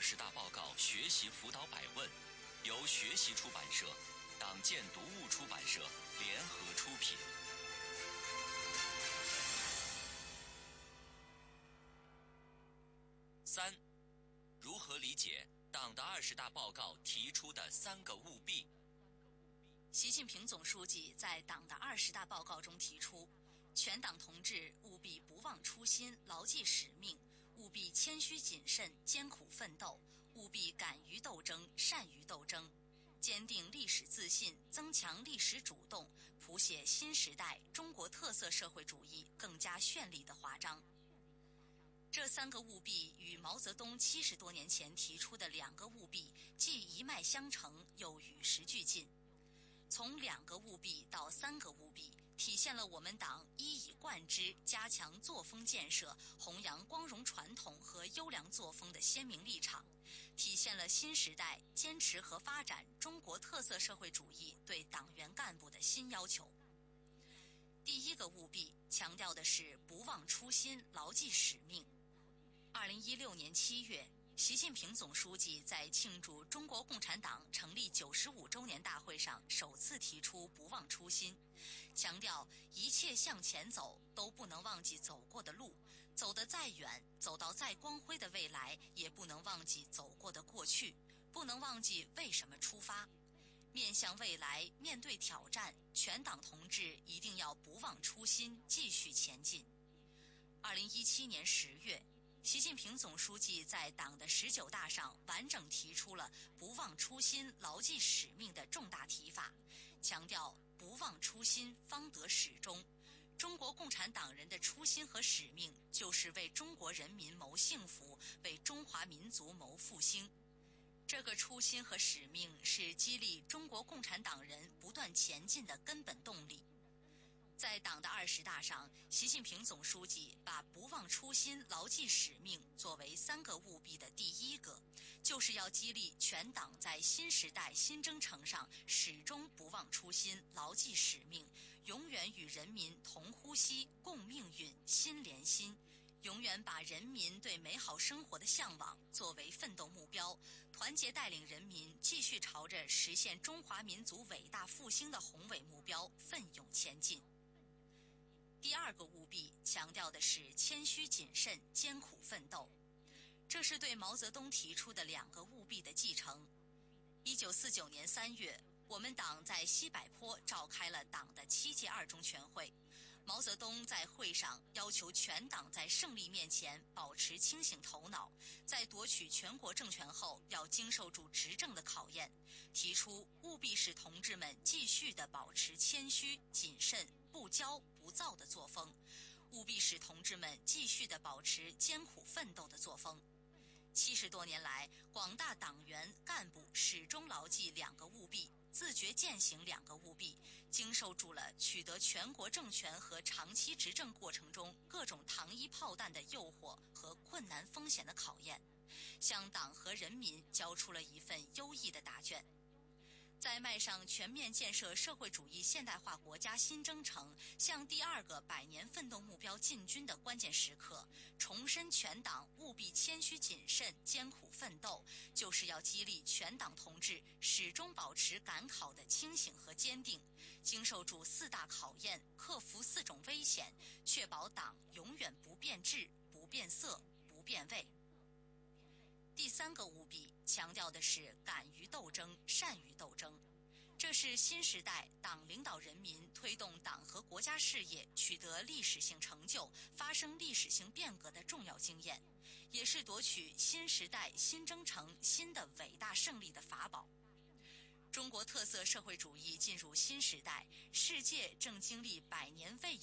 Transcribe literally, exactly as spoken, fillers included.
十大报告学习辅导百问》，由学习出版社、党建读物出版社联合出品。三、如何理解党的二十大报告提出的三个务必？ 习近平总书记在党的二十大报告中提出，全党同志务必不忘初心，牢记使命，务必谦虚谨慎，艰苦奋斗，务必敢于斗争，善于斗争，坚定历史自信，增强历史主动，谱写新时代中国特色社会主义更加绚丽的华章。这三个务必与毛泽东七十多年前提出的两个务必既一脉相承，又与时俱进。从两个务必到三个务必，体现了我们党一以贯之加强作风建设、弘扬光荣传统和优良作风的鲜明立场，体现了新时代坚持和发展中国特色社会主义对党员干部的新要求。第一个务必强调的是不忘初心，牢记使命。二零一六年七月，习近平总书记在庆祝中国共产党成立九十五周年大会上首次提出不忘初心，强调一切向前走都不能忘记走过的路，走得再远，走到再光辉的未来，也不能忘记走过的过去，不能忘记为什么出发。面向未来，面对挑战，全党同志一定要不忘初心，继续前进。二零一七年十月，习近平总书记在党的十九大上完整提出了不忘初心、牢记使命的重大提法，强调不忘初心方得始终。中国共产党人的初心和使命就是为中国人民谋幸福，为中华民族谋复兴。这个初心和使命是激励中国共产党人不断前进的根本动力。在党的二十大上，习近平总书记把不忘初心、牢记使命作为三个务必的第一个，就是要激励全党在新时代新征程上始终不忘初心、牢记使命，永远与人民同呼吸、共命运、心连心，永远把人民对美好生活的向往作为奋斗目标，团结带领人民继续朝着实现中华民族伟大复兴的宏伟目标奋勇前进。第二个务必强调的是谦虚谨慎、艰苦奋斗，这是对毛泽东提出的两个务必的继承。一九四九年三月，我们党在西柏坡召开了党的七届二中全会，毛泽东在会上要求全党在胜利面前保持清醒头脑，在夺取全国政权后要经受住执政的考验，提出务必使同志们继续地保持谦虚、谨慎、不骄不躁的作风，务必使同志们继续地保持艰苦奋斗的作风。七十多年来，广大党员干部始终牢记两个务必，自觉践行两个务必，经受住了取得全国政权和长期执政过程中各种糖衣炮弹的诱惑和困难风险的考验，向党和人民交出了一份优异的答卷。在迈上全面建设社会主义现代化国家新征程，向第二个百年奋斗目标进军的关键时刻，重申全党务必谦虚谨慎、艰苦奋斗，就是要激励全党同志始终保持赶考的清醒和坚定，经受住四大考验，克服四种危险，确保党永远不变质、不变色、不变味。第三个务必强调的是敢于斗争、善于斗争，这是新时代党领导人民推动党和国家事业取得历史性成就、发生历史性变革的重要经验，也是夺取新时代新征程新的伟大胜利的法宝。中国特色社会主义进入新时代，世界正经历百年未有